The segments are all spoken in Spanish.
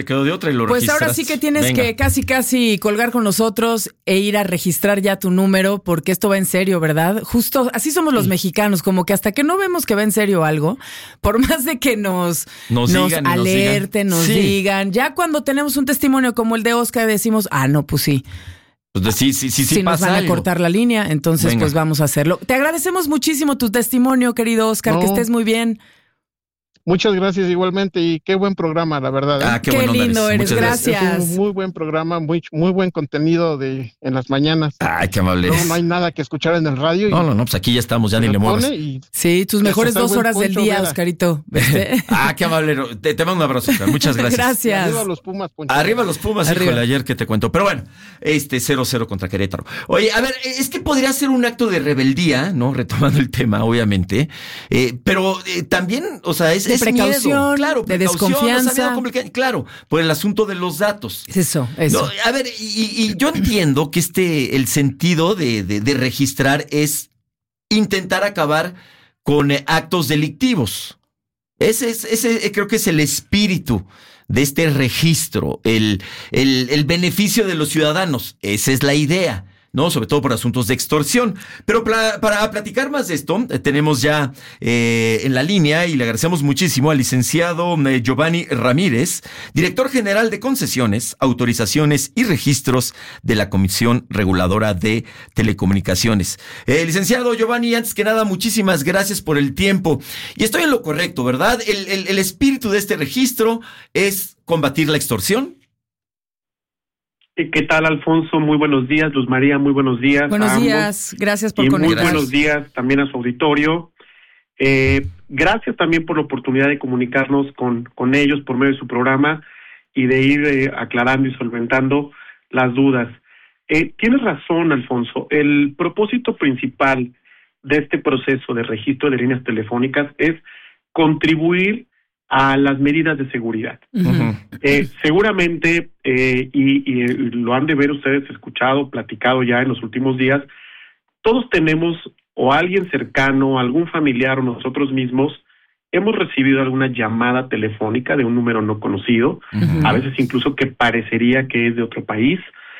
Te quedó de otra y lo Pues registraste. ahora sí que tienes que casi colgar con nosotros e ir a registrar ya tu número, porque esto va en serio, ¿verdad? Justo así somos los mexicanos, como que hasta que no vemos que va en serio algo, por más de que nos digan, alerten, nos digan, ya cuando tenemos un testimonio como el de Oscar decimos, no, pues sí. Pues sí Si pasa nos van algo. a cortar la línea, entonces pues vamos a hacerlo. Te agradecemos muchísimo tu testimonio, querido Oscar, que estés muy bien. Muchas gracias igualmente y qué buen programa, la verdad. Qué lindo eres, gracias. Es un muy buen programa, muy buen contenido en las mañanas. Ay, qué amable eres. No hay nada que escuchar en el radio. No, pues aquí ya estamos, ya ni le muevas. Sí, tus mejores 2 horas del día, Vera. Oscarito. Qué amable. Te mando un abrazo, Oscar. Muchas gracias. Gracias. Arriba los Pumas, Poncho. Arriba los Pumas, híjole, ayer que te cuento. Pero bueno, 0-0 contra Querétaro. Oye, a ver, es que podría ser un acto de rebeldía, ¿no? Retomando el tema, obviamente. Pero también, o sea, es precaución. miedo. Claro, de desconfianza. Claro, por el asunto de los datos. Eso. No, a ver, y yo entiendo que el sentido de registrar es intentar acabar con actos delictivos. Ese creo que es el espíritu de este registro, el beneficio de los ciudadanos. Esa es la idea, ¿no? Sobre todo por asuntos de extorsión. Pero para platicar más de esto, tenemos ya en la línea, y le agradecemos muchísimo al licenciado Giovanni Ramírez, director general de concesiones, autorizaciones y registros de la Comisión Reguladora de Telecomunicaciones. Licenciado Giovanni, antes que nada, muchísimas gracias por el tiempo. Y estoy en lo correcto, ¿verdad? El espíritu de este registro es combatir la extorsión. ¿Qué tal, Alfonso? Muy buenos días. Luz María, muy buenos días. Buenos días, gracias por conectar. Muy buenos días también a su auditorio. Gracias también por la oportunidad de comunicarnos con ellos por medio de su programa y de ir aclarando y solventando las dudas. Tienes razón, Alfonso. El propósito principal de este proceso de registro de líneas telefónicas es contribuir a las medidas de seguridad. Uh-huh. Seguramente, y lo han de ver ustedes escuchado, platicado ya en los últimos días, todos tenemos o alguien cercano, algún familiar o nosotros mismos hemos recibido alguna llamada telefónica de un número no conocido, uh-huh, a veces incluso que parecería que es de otro país,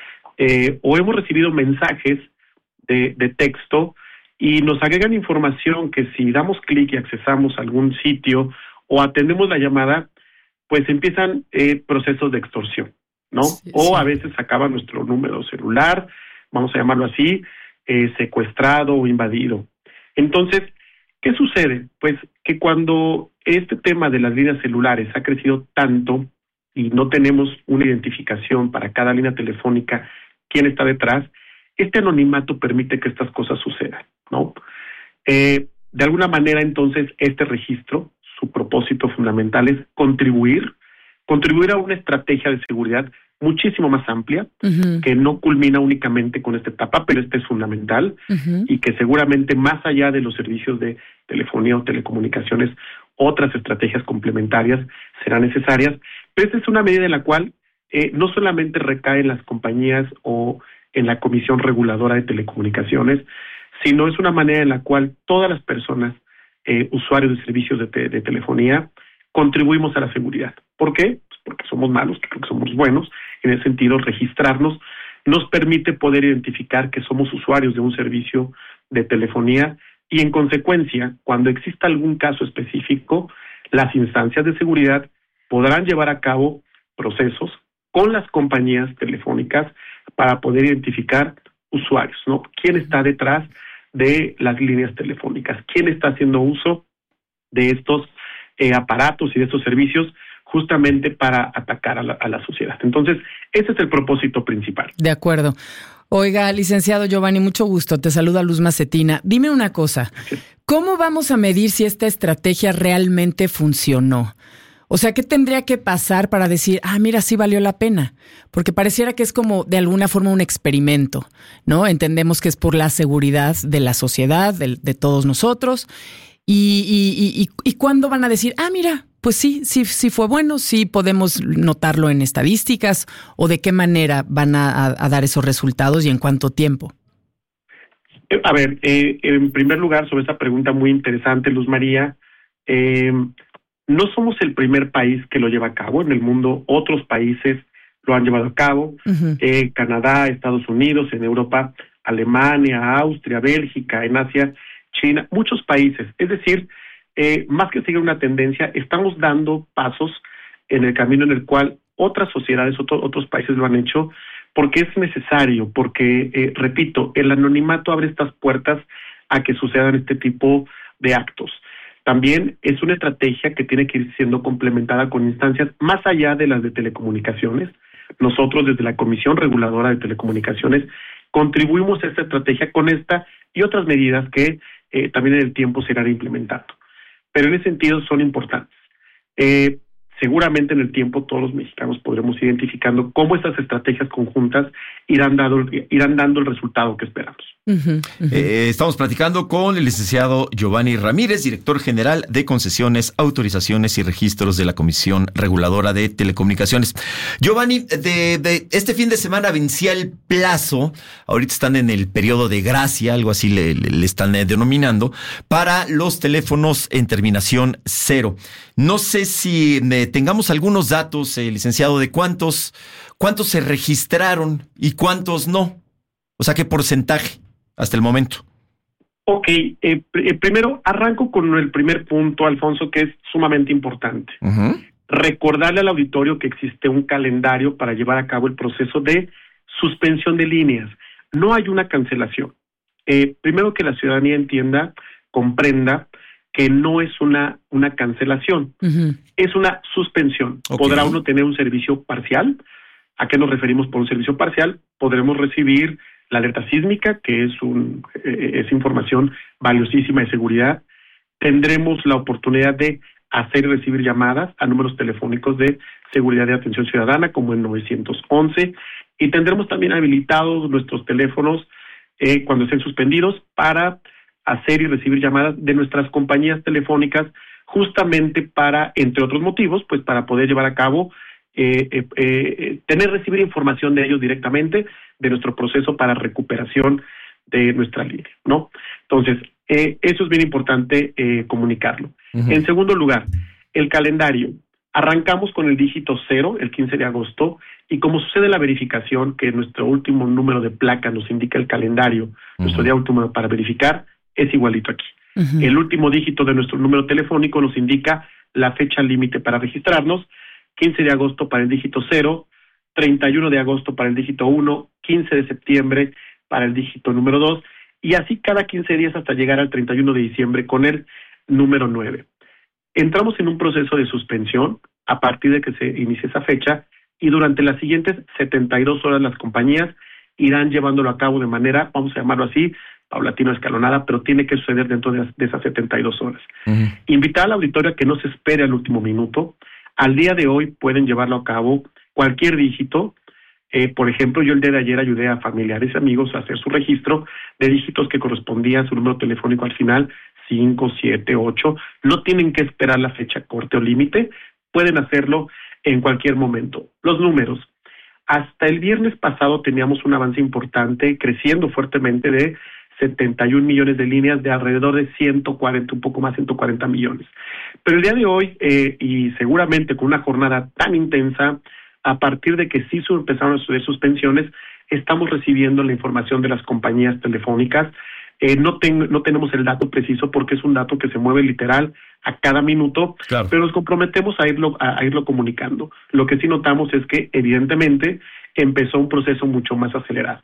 o hemos recibido mensajes de texto y nos agregan información que si damos clic y accesamos a algún sitio o atendemos la llamada, pues empiezan procesos de extorsión, ¿no? Sí, o sí. a veces acaban nuestro número celular, vamos a llamarlo así, secuestrado o invadido. Entonces, ¿qué sucede? Pues que cuando este tema de las líneas celulares ha crecido tanto y no tenemos una identificación para cada línea telefónica, quién está detrás, este anonimato permite que estas cosas sucedan, ¿no? De alguna manera, entonces, este registro, su propósito fundamental es contribuir a una estrategia de seguridad muchísimo más amplia, uh-huh, que no culmina únicamente con esta etapa, pero esta es fundamental, uh-huh, y que seguramente más allá de los servicios de telefonía o telecomunicaciones, otras estrategias complementarias serán necesarias, pero esta es una medida en la cual no solamente recae en las compañías o en la Comisión Reguladora de Telecomunicaciones, sino es una manera en la cual todas las personas, usuarios de servicios de telefonía, contribuimos a la seguridad. ¿Por qué? Pues porque somos malos, creo que somos buenos. En ese sentido, registrarnos nos permite poder identificar que somos usuarios de un servicio de telefonía y, en consecuencia, cuando exista algún caso específico, las instancias de seguridad podrán llevar a cabo procesos con las compañías telefónicas para poder identificar usuarios, ¿no? ¿Quién está detrás de las líneas telefónicas? ¿Quién está haciendo uso de estos aparatos y de estos servicios justamente para atacar a la sociedad? Entonces, ese es el propósito principal. de acuerdo. Oiga, licenciado Giovanni, mucho gusto. Te saluda Luz Macetina. Dime una cosa. ¿Cómo vamos a medir si esta estrategia realmente funcionó? O sea, ¿qué tendría que pasar para decir, mira, sí valió la pena? Porque pareciera que es como de alguna forma un experimento, ¿no? Entendemos que es por la seguridad de la sociedad, de todos nosotros. ¿Y cuándo van a decir, mira, pues sí fue bueno, sí podemos notarlo en estadísticas? ¿O de qué manera van a dar esos resultados y en cuánto tiempo? A ver, en primer lugar, sobre esa pregunta muy interesante, Luz María, No somos el primer país que lo lleva a cabo. En el mundo, otros países lo han llevado a cabo. Canadá, Estados Unidos, en Europa, Alemania, Austria, Bélgica, en Asia, China, muchos países. Es decir, más que seguir una tendencia, estamos dando pasos en el camino en el cual otras sociedades, otros países lo han hecho, porque es necesario, porque, repito, el anonimato abre estas puertas a que sucedan este tipo de actos. También es una estrategia que tiene que ir siendo complementada con instancias más allá de las de telecomunicaciones. Nosotros, desde la Comisión Reguladora de Telecomunicaciones, contribuimos a esta estrategia con esta y otras medidas que también en el tiempo se irán implementando. Pero en ese sentido son importantes. Seguramente en el tiempo todos los mexicanos podremos ir identificando cómo estas estrategias conjuntas irán dando el resultado que esperamos. Estamos platicando con el licenciado Giovanni Ramírez, director general de Concesiones, Autorizaciones y Registros de la Comisión Reguladora de Telecomunicaciones. Giovanni, de este fin de semana vencía el plazo, ahorita están en el periodo de gracia, algo así le están denominando, para los teléfonos en terminación 0. No sé si tengamos algunos datos, licenciado, de cuántos se registraron y cuántos no. O sea, ¿qué porcentaje hasta el momento? Ok, primero arranco con el primer punto, Alfonso, que es sumamente importante. Recordarle al auditorio que existe un calendario para llevar a cabo el proceso de suspensión de líneas. No hay una cancelación. Primero que la ciudadanía entienda, comprenda que no es una cancelación, es una suspensión. Okay. Podrá uno tener un servicio parcial. ¿A qué nos referimos por un servicio parcial? Podremos recibir la alerta sísmica, que es información valiosísima de seguridad. Tendremos la oportunidad de hacer y recibir llamadas a números telefónicos de seguridad y atención ciudadana, como el 911, y tendremos también habilitados nuestros teléfonos cuando estén suspendidos para hacer y recibir llamadas de nuestras compañías telefónicas, justamente para, entre otros motivos, pues para poder llevar a cabo recibir información de ellos directamente, de nuestro proceso para recuperación de nuestra línea, ¿no? Entonces, eso es bien importante comunicarlo. En segundo lugar, el calendario. Arrancamos con el dígito 0, el 15 de agosto, y como sucede la verificación, que nuestro último número de placa nos indica el calendario, nuestro día último para verificar, es igualito aquí. El último dígito de nuestro número telefónico nos indica la fecha límite para registrarnos, 15 de agosto para el dígito 0, 31 de agosto para el dígito 1, 15 de septiembre para el dígito número 2, y así cada 15 días hasta llegar al 31 de diciembre con el número 9. Entramos en un proceso de suspensión a partir de que se inicie esa fecha, y durante las siguientes 72 horas las compañías irán llevándolo a cabo de manera, vamos a llamarlo así, paulatina, escalonada, pero tiene que suceder dentro de esas 72 horas. Invitar al auditorio a que no se espere al último minuto. Al día de hoy pueden llevarlo a cabo cualquier dígito. Por ejemplo, yo el día de ayer ayudé a familiares y amigos a hacer su registro de dígitos que correspondían a su número telefónico al final, 5, 7, 8. No tienen que esperar la fecha corte o límite, pueden hacerlo en cualquier momento. Los números. Hasta el viernes pasado teníamos un avance importante, creciendo fuertemente de 71 millones de líneas, de alrededor de 140, un poco más, 140 millones. Pero el día de hoy, y seguramente con una jornada tan intensa, a partir de que sí empezaron a suceder suspensiones, estamos recibiendo la información de las compañías telefónicas. No tenemos el dato preciso porque es un dato que se mueve literal a cada minuto, claro, pero nos comprometemos a irlo comunicando. Lo que sí notamos es que, evidentemente, empezó un proceso mucho más acelerado.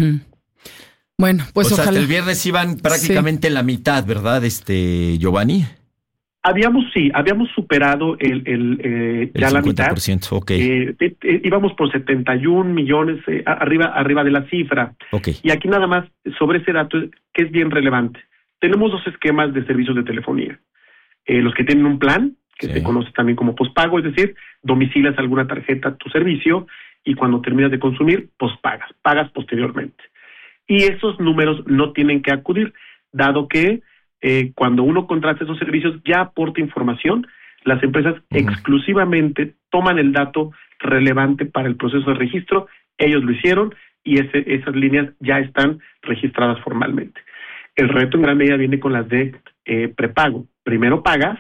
Bueno, pues ojalá. Hasta el viernes iban prácticamente la mitad, ¿verdad, Giovanni? Habíamos superado ya la mitad. 50%, ok. Íbamos por 71 millones arriba de la cifra. Okay. Y aquí nada más sobre ese dato que es bien relevante. Tenemos dos esquemas de servicios de telefonía. Los que tienen un plan, que se conoce también como pospago, es decir, domicilias alguna tarjeta a tu servicio y cuando terminas de consumir, pagas posteriormente. Y esos números no tienen que acudir, dado que cuando uno contrata esos servicios ya aporta información, las empresas exclusivamente toman el dato relevante para el proceso de registro, ellos lo hicieron y esas líneas ya están registradas formalmente. El reto en gran medida viene con las de prepago. Primero pagas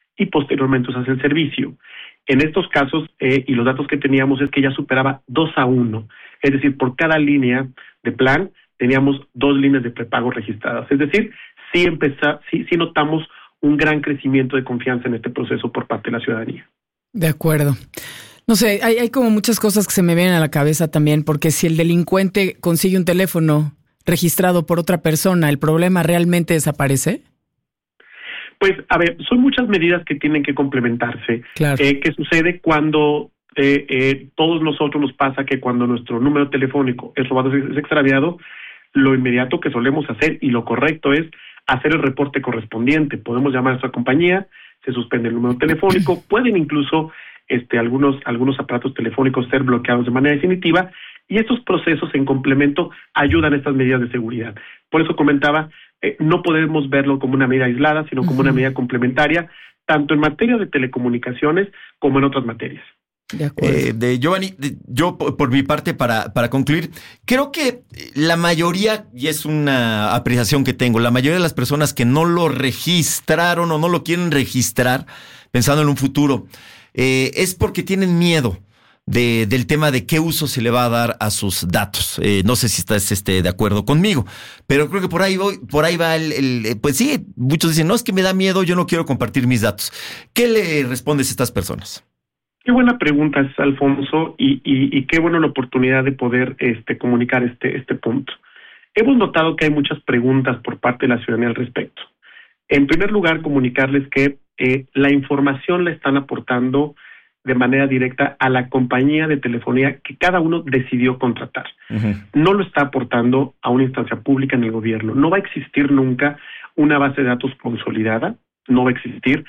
y posteriormente usas el servicio. En estos casos, y los datos que teníamos es que ya superaba 2-1, es decir, por cada línea de plan teníamos 2 líneas de prepago registradas. Es decir, sí notamos un gran crecimiento de confianza en este proceso por parte de la ciudadanía. De acuerdo. No sé, hay como muchas cosas que se me vienen a la cabeza también, porque si el delincuente consigue un teléfono registrado por otra persona, ¿el problema realmente desaparece? Pues, a ver, son muchas medidas que tienen que complementarse. Claro. ¿Qué sucede cuando todos nosotros nos pasa que cuando nuestro número telefónico es robado, es extraviado? Lo inmediato que solemos hacer y lo correcto es hacer el reporte correspondiente. Podemos llamar a nuestra compañía, se suspende el número telefónico, pueden incluso algunos aparatos telefónicos ser bloqueados de manera definitiva, y estos procesos en complemento ayudan a estas medidas de seguridad. Por eso comentaba, no podemos verlo como una medida aislada, sino como una medida complementaria, tanto en materia de telecomunicaciones como en otras materias. De acuerdo. Giovanni, yo por mi parte, para concluir, creo que la mayoría, y es una apreciación que tengo, la mayoría de las personas que no lo registraron o no lo quieren registrar, pensando en un futuro, es porque tienen miedo del tema de qué uso se le va a dar a sus datos. No sé si estás de acuerdo conmigo, pero creo que por ahí va pues sí, muchos dicen, no, es que me da miedo, yo no quiero compartir mis datos. ¿Qué le respondes a estas personas? Qué buena pregunta, Alfonso, y qué buena la oportunidad de poder comunicar este punto. Hemos notado que hay muchas preguntas por parte de la ciudadanía al respecto. En primer lugar, comunicarles que la información la están aportando de manera directa a la compañía de telefonía que cada uno decidió contratar. Uh-huh. No lo está aportando a una instancia pública en el gobierno. No va a existir nunca una base de datos consolidada, no va a existir.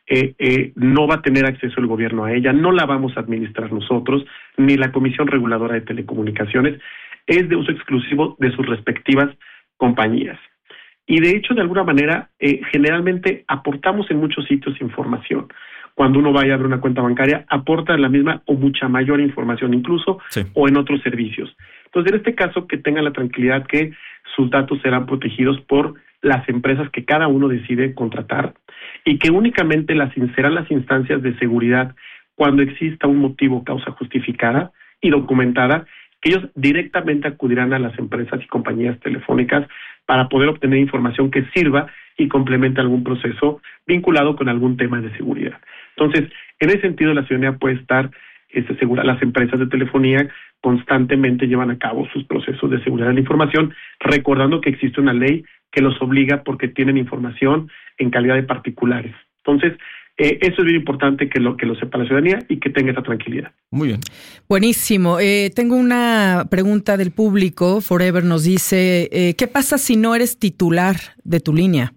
No va a tener acceso el gobierno a ella, no la vamos a administrar nosotros, ni la Comisión Reguladora de Telecomunicaciones, es de uso exclusivo de sus respectivas compañías. Y de hecho, de alguna manera, generalmente aportamos en muchos sitios información. Cuando uno vaya a abrir una cuenta bancaria, aporta la misma o mucha mayor información incluso, sí, o en otros servicios. Entonces, en este caso, que tengan la tranquilidad que sus datos serán protegidos por las empresas que cada uno decide contratar y que únicamente serán las instancias de seguridad cuando exista un motivo o causa justificada y documentada, que ellos directamente acudirán a las empresas y compañías telefónicas para poder obtener información que sirva y complemente algún proceso vinculado con algún tema de seguridad. Entonces, en ese sentido, la ciudadanía puede estar segura. Las empresas de telefonía constantemente llevan a cabo sus procesos de seguridad de la información, recordando que existe una ley que los obliga porque tienen información en calidad de particulares. Entonces, eso es bien importante que lo sepa la ciudadanía y que tenga esa tranquilidad. Muy bien. Buenísimo. Tengo una pregunta del público. Forever nos dice, ¿qué pasa si no eres titular de tu línea?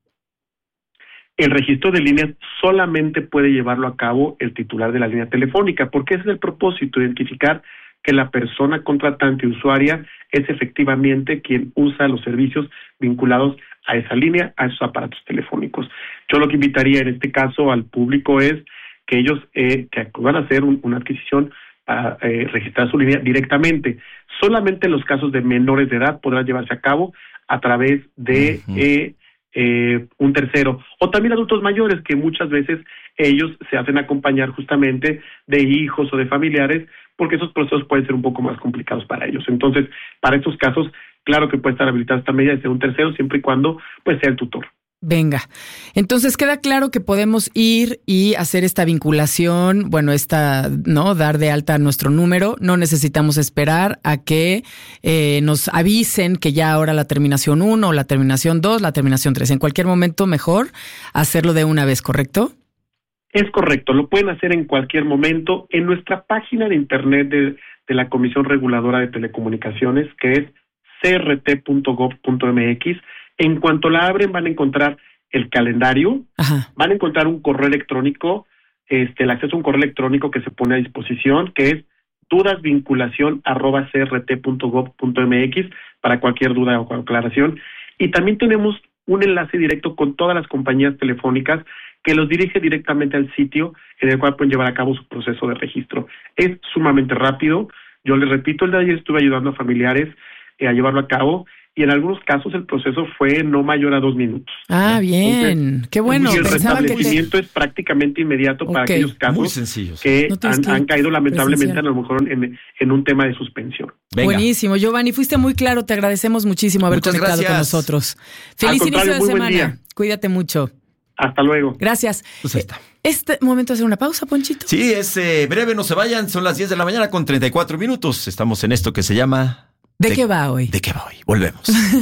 El registro de líneas solamente puede llevarlo a cabo el titular de la línea telefónica, porque ese es el propósito, identificar que la persona contratante usuaria es efectivamente quien usa los servicios vinculados a esa línea, a esos aparatos telefónicos. Yo lo que invitaría en este caso al público es que ellos que acudan a hacer una adquisición para registrar su línea directamente. Solamente en los casos de menores de edad podrá llevarse a cabo a través de un tercero, o también adultos mayores que muchas veces ellos se hacen acompañar justamente de hijos o de familiares, porque esos procesos pueden ser un poco más complicados para ellos. Entonces, para estos casos, claro que puede estar habilitada esta medida de ser un tercero, siempre y cuando pues sea el tutor. Venga, entonces queda claro que podemos ir y hacer esta vinculación, dar de alta nuestro número. No necesitamos esperar a que nos avisen que ya ahora la terminación 1, la terminación 2, la terminación 3. En cualquier momento mejor hacerlo de una vez, ¿correcto? Es correcto, lo pueden hacer en cualquier momento en nuestra página de internet de la Comisión Reguladora de Telecomunicaciones, que es crt.gov.mx. En cuanto la abren van a encontrar el calendario, ajá, van a encontrar un correo electrónico, el acceso a un correo electrónico que se pone a disposición, que es dudasvinculacion@crt.gov.mx para cualquier duda o aclaración. Y también tenemos un enlace directo con todas las compañías telefónicas que los dirige directamente al sitio en el cual pueden llevar a cabo su proceso de registro. Es sumamente rápido. Yo les repito, el de ayer estuve ayudando a familiares a llevarlo a cabo y en algunos casos el proceso fue no mayor a 2 minutos. Ah, bien. Entonces, qué bueno. Y el restablecimiento es prácticamente inmediato para aquellos casos que han caído lamentablemente a lo mejor en un tema de suspensión. Venga. Buenísimo, Giovanni, fuiste muy claro, te agradecemos muchísimo haber conectado con nosotros. Feliz inicio de semana. Cuídate mucho. Hasta luego. Gracias. Pues está. ¿Este momento hacer una pausa, Ponchito? Sí, es breve, no se vayan, son las 10 de la mañana con 34 minutos. Estamos en esto que se llama... ¿De qué va hoy? ¿De qué va hoy? Volvemos.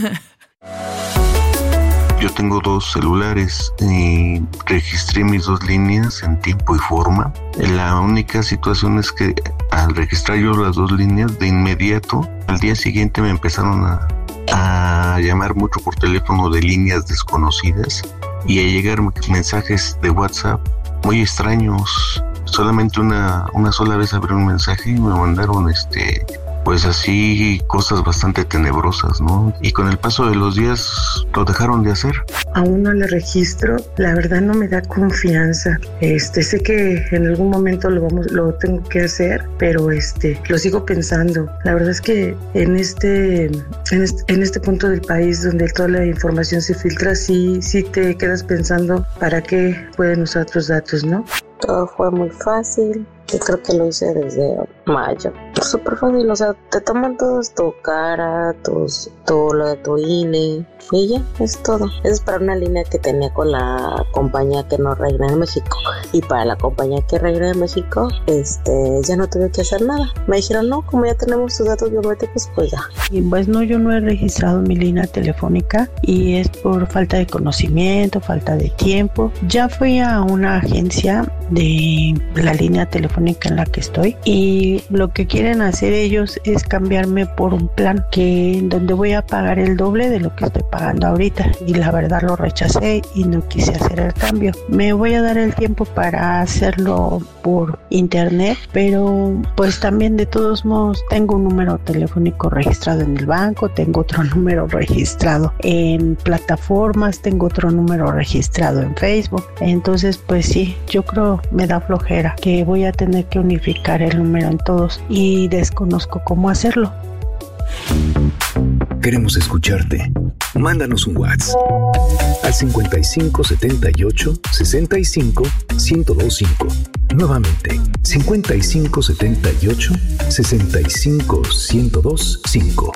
Yo tengo 2 celulares y registré mis 2 líneas en tiempo y forma. La única situación es que al registrar yo las 2 líneas, de inmediato, al día siguiente me empezaron a llamar mucho por teléfono de líneas desconocidas y a llegar mensajes de WhatsApp muy extraños. Solamente una sola vez abrí un mensaje y me mandaron pues así cosas bastante tenebrosas, ¿no? Y con el paso de los días lo dejaron de hacer. Aún no le registro, la verdad no me da confianza. Sé que en algún momento lo tengo que hacer, pero lo sigo pensando. La verdad es que en este punto del país donde toda la información se filtra, sí te quedas pensando para qué pueden usar tus datos, ¿no? Todo fue muy fácil. Yo creo que lo hice desde mayo. Súper fácil, o sea, te toman todos tu cara, todo lo de tu INE y ya, es todo. Eso es para una línea que tenía con la compañía que no reina en México. Y para la compañía que reina en México, ya no tuve que hacer nada. Me dijeron, no, como ya tenemos tus datos biométricos, pues ya. Y pues no, yo no he registrado mi línea telefónica y es por falta de conocimiento, falta de tiempo. Ya fui a una agencia de la línea telefónica en la que estoy y lo que quieren hacer ellos es cambiarme por un plan donde voy a pagar el doble de lo que estoy pagando ahorita y la verdad lo rechacé y no quise hacer el cambio. Me voy a dar el tiempo para hacerlo por internet, pero pues también de todos modos tengo un número telefónico registrado en el banco, tengo otro número registrado en plataformas, tengo otro número registrado en Facebook, entonces pues sí, yo creo me da flojera que voy a tener que unificar el número en todos y desconozco cómo hacerlo. Queremos escucharte. Mándanos un WhatsApp al 55 78 65 1025. Nuevamente, 55 78 65 1025.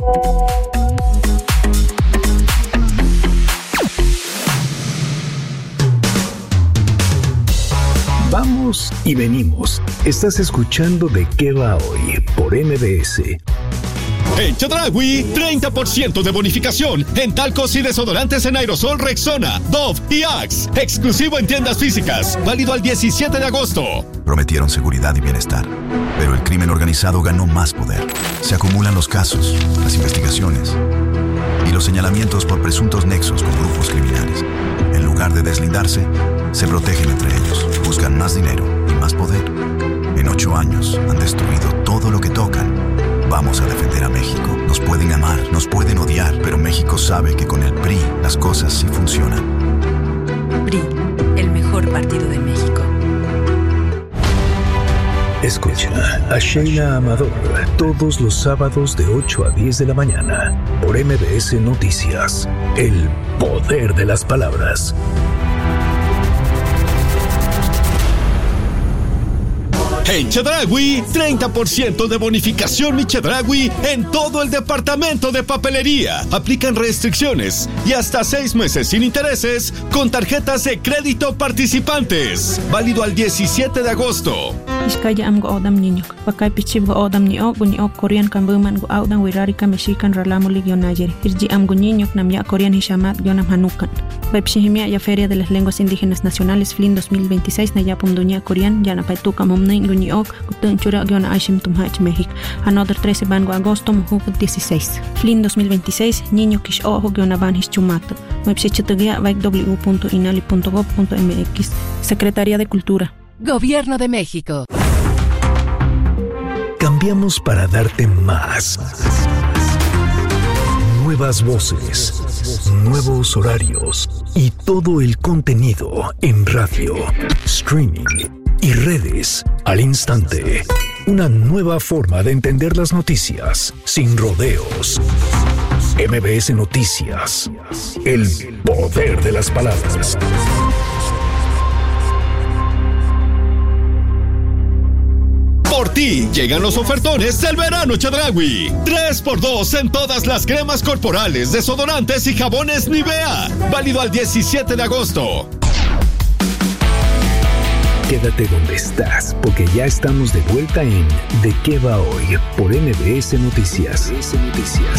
Vamos y venimos. Estás escuchando De qué va hoy por MBS. En Chedraui, 30% de bonificación en talcos y desodorantes en aerosol Rexona, Dove y Axe. Exclusivo en tiendas físicas. Válido al 17 de agosto. Prometieron seguridad y bienestar, pero el crimen organizado ganó más poder. Se acumulan los casos, las investigaciones y los señalamientos por presuntos nexos con grupos criminales. En lugar de deslindarse, se protegen entre ellos, buscan más dinero y más poder. En 8 años han destruido todo lo que tocan. Vamos a defender a México. Nos pueden amar, nos pueden odiar, pero México sabe que con el PRI las cosas sí funcionan. PRI, el mejor partido de México. Escucha a Sheila Amador todos los sábados de 8 a 10 de la mañana por MBS Noticias. El poder de las palabras. En Chedraui, 30% de bonificación Mi Chedraui en todo el departamento de papelería. Aplican restricciones y hasta 6 meses sin intereses con tarjetas de crédito participantes. Válido al 17 de agosto. Iskaya am go odam niñok. Pakai pichib go odam niok Korean kan buman go audan wirari kan mexican ralamuli gyonayer. Irji am go niñok nam ya Korean hishamat gyonam hanukan. Pepshihimia ya Feria de las Lenguas Indígenas Nacionales FLIN 2026 na yapum dunya Korean ya na paituka momnain guniok kutun chura gyona aishim tumhach México. Another 13 bango agosto mujuk 16. FLIN 2026 niño kish ojo gyona ban hischumato. Website www.inali.gov.mx. Secretaría de Cultura. Gobierno de México. Cambiamos para darte más. Nuevas voces, nuevos horarios y todo el contenido en radio, streaming y redes al instante. Una nueva forma de entender las noticias sin rodeos. MBS Noticias. El poder de las palabras. Por ti llegan los ofertones del verano Chedraui. 3x2 en todas las cremas corporales, desodorantes y jabones Nivea. Válido al 17 de agosto. Quédate donde estás, porque ya estamos de vuelta en ¿De qué va hoy? Por MBS Noticias.